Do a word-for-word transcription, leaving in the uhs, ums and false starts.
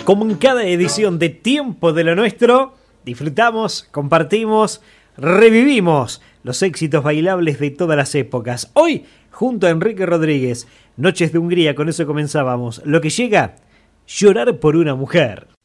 Como en cada edición de Tiempo de lo Nuestro, disfrutamos, compartimos, revivimos los éxitos bailables de todas las épocas. Hoy, junto a Enrique Rodríguez, Noches de Hungría, con eso comenzábamos. Lo que llega, Llorar por una mujer.